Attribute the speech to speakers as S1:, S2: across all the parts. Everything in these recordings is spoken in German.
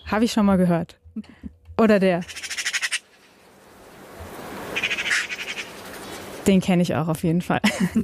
S1: habe ich schon mal gehört. Oder der. Den kenne ich auch auf jeden Fall.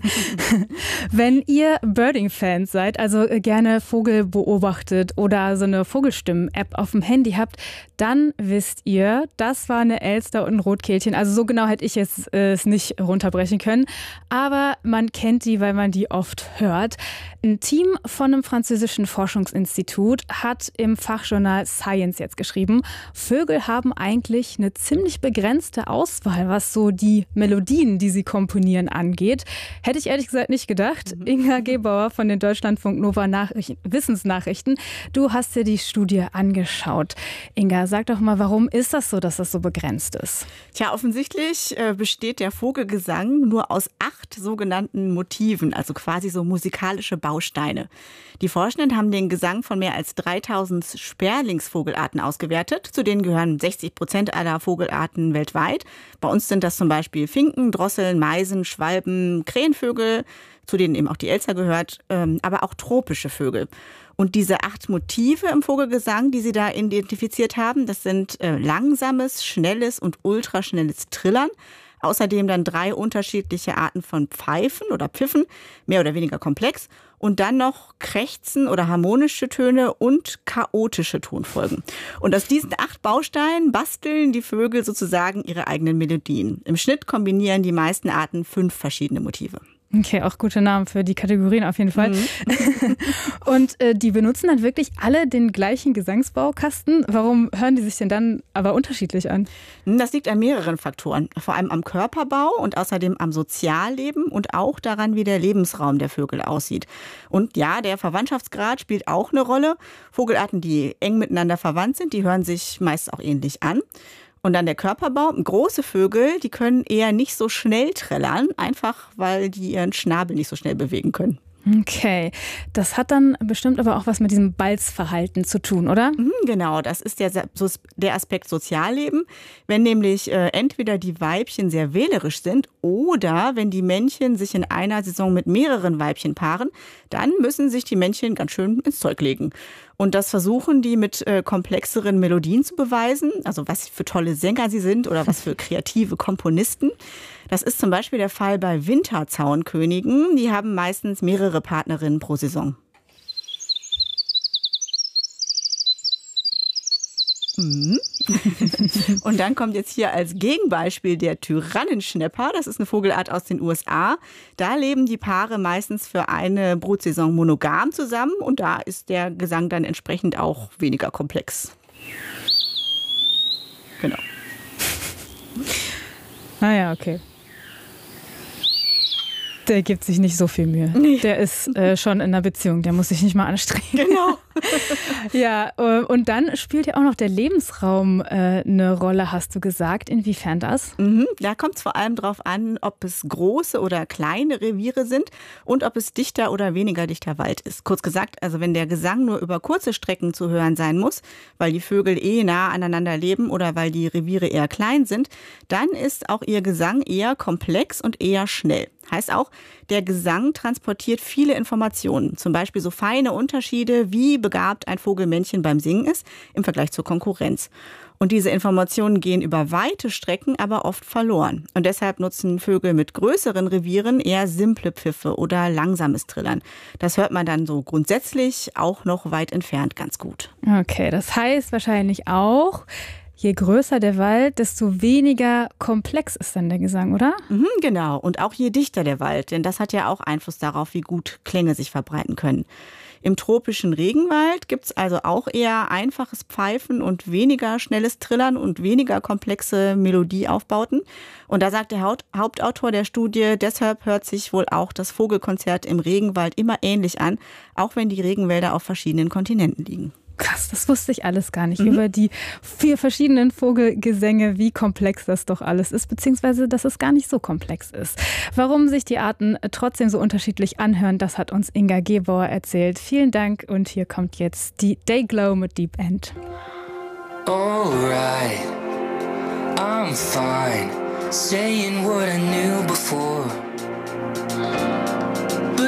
S1: Wenn ihr Birding-Fans seid, also gerne Vogel beobachtet oder so eine Vogelstimmen-App auf dem Handy habt, dann wisst ihr, das war eine Elster und ein Rotkehlchen. Also so genau hätte ich es nicht runterbrechen können. Aber man kennt die, weil man die oft hört. Ein Team von einem französischen Forschungsinstitut hat im Fachjournal Science jetzt geschrieben, Vögel haben eigentlich eine ziemlich begrenzte Auswahl, was so die Melodien, die sie komponieren, angeht. Hätte ich ehrlich gesagt nicht gedacht. Inga Gebauer von den Deutschlandfunk Nova Wissensnachrichten. Du hast dir die Studie angeschaut. Inga, sag doch mal, warum ist das so, dass das so begrenzt ist?
S2: Tja, offensichtlich besteht der Vogelgesang nur aus 8 sogenannten Motiven, also quasi so musikalische Bausteine. Die Forschenden haben den Gesang von mehr als 3000 Sperlingsvogelarten ausgewertet. Zu denen gehören 60% aller Vogelarten weltweit. Bei uns sind das zum Beispiel Finken, Drosseln, Meisen, Schwalben, Krähenvögel, zu denen eben auch die Elster gehört, aber auch tropische Vögel. Und diese 8 Motive im Vogelgesang, die sie da identifiziert haben, das sind langsames, schnelles und ultraschnelles Trillern. Außerdem dann 3 unterschiedliche Arten von Pfeifen oder Pfiffen, mehr oder weniger komplex. Und dann noch Krächzen oder harmonische Töne und chaotische Tonfolgen. Und aus diesen 8 Bausteinen basteln die Vögel sozusagen ihre eigenen Melodien. Im Schnitt kombinieren die meisten Arten 5 verschiedene Motive.
S1: Okay, auch gute Namen für die Kategorien auf jeden Fall. Und die benutzen dann wirklich alle den gleichen Gesangsbaukasten. Warum hören die sich denn dann aber unterschiedlich an?
S2: Das liegt an mehreren Faktoren. Vor allem am Körperbau und außerdem am Sozialleben und auch daran, wie der Lebensraum der Vögel aussieht. Und ja, der Verwandtschaftsgrad spielt auch eine Rolle. Vogelarten, die eng miteinander verwandt sind, die hören sich meist auch ähnlich an. Und dann der Körperbau. Große Vögel, die können eher nicht so schnell trällern, einfach weil die ihren Schnabel nicht so schnell bewegen können.
S1: Okay, das hat dann bestimmt aber auch was mit diesem Balzverhalten zu tun, oder?
S2: Genau, das ist der Aspekt Sozialleben. Wenn nämlich entweder die Weibchen sehr wählerisch sind oder wenn die Männchen sich in einer Saison mit mehreren Weibchen paaren, dann müssen sich die Männchen ganz schön ins Zeug legen. Und das versuchen die mit komplexeren Melodien zu beweisen, also was für tolle Sänger sie sind oder was für kreative Komponisten. Das ist zum Beispiel der Fall bei Winterzaunkönigen. Die haben meistens mehrere Partnerinnen pro Saison. Und dann kommt jetzt hier als Gegenbeispiel der Tyrannenschnäpper. Das ist eine Vogelart aus den USA. Da leben die Paare meistens für eine Brutsaison monogam zusammen und da ist der Gesang dann entsprechend auch weniger komplex. Genau.
S1: Naja, okay. Der gibt sich nicht so viel Mühe.
S2: Nee.
S1: Der ist schon in einer Beziehung, der muss sich nicht mal anstrengen.
S2: Genau.
S1: Ja, und dann spielt ja auch noch der Lebensraum eine Rolle, hast du gesagt. Inwiefern das?
S2: Da kommt es vor allem darauf an, ob es große oder kleine Reviere sind und ob es dichter oder weniger dichter Wald ist. Kurz gesagt, also wenn der Gesang nur über kurze Strecken zu hören sein muss, weil die Vögel nah aneinander leben oder weil die Reviere eher klein sind, dann ist auch ihr Gesang eher komplex und eher schnell. Heißt auch, der Gesang transportiert viele Informationen, zum Beispiel so feine Unterschiede, wie begabt ein Vogelmännchen beim Singen ist im Vergleich zur Konkurrenz. Und diese Informationen gehen über weite Strecken aber oft verloren. Und deshalb nutzen Vögel mit größeren Revieren eher simple Pfiffe oder langsames Trillern. Das hört man dann so grundsätzlich auch noch weit entfernt ganz gut.
S1: Okay, das heißt wahrscheinlich auch, je größer der Wald, desto weniger komplex ist dann der Gesang, oder?
S2: Genau. Und auch je dichter der Wald, denn das hat ja auch Einfluss darauf, wie gut Klänge sich verbreiten können. Im tropischen Regenwald gibt es also auch eher einfaches Pfeifen und weniger schnelles Trillern und weniger komplexe Melodieaufbauten. Und da sagt der Hauptautor der Studie, deshalb hört sich wohl auch das Vogelkonzert im Regenwald immer ähnlich an, auch wenn die Regenwälder auf verschiedenen Kontinenten liegen.
S1: Krass, das wusste ich alles gar nicht über die 4 verschiedenen Vogelgesänge, wie komplex das doch alles ist, beziehungsweise, dass es gar nicht so komplex ist. Warum sich die Arten trotzdem so unterschiedlich anhören, das hat uns Inga Gebauer erzählt. Vielen Dank und hier kommt jetzt die Dayglow mit Deep End.
S3: Alright, I'm fine, saying what I knew before.